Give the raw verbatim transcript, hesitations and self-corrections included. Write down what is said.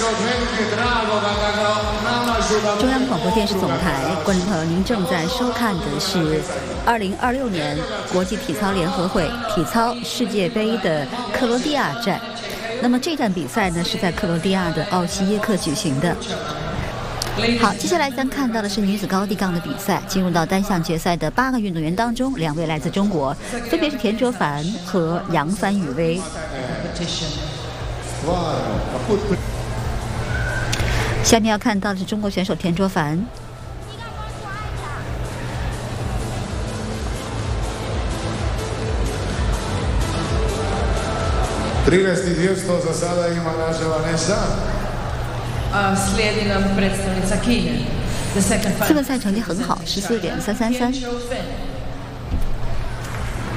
中央广播电视总台，观众朋友，您正在收看的是二零二六年国际体操联合会体操世界杯的克罗地亚站。那么这站比赛呢是在克罗地亚的奥西耶克举行的。好，接下来咱看到的是女子高低杠的比赛。进入到单项决赛的八个运动员当中，两位来自中国，分别是田卓凡和杨帆雨薇。下面要看到的是中国选手田卓凡。 trinaesti mjesto za sada ima naša Vanessa. Slijedi nam predstavnica Kine. 资格赛成绩很好，十四点三三三。